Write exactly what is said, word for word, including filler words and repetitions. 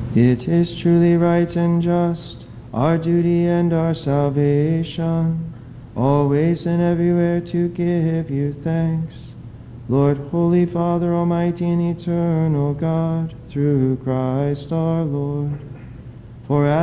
It is truly right and just, our duty and our salvation, always and everywhere to give you thanks. Lord, Holy Father, Almighty and Eternal God, through Christ our Lord. For